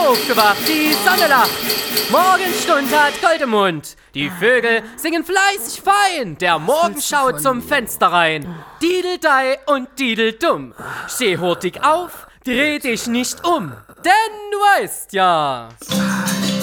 Aufgewacht, die Sonne lacht. Morgenstund hat Gold im Mund. Die Vögel singen fleißig fein. Der Morgen schaut zum Fenster rein. Dideldei und Dideldumm. Steh hurtig auf, dreh dich nicht um. Denn du weißt ja...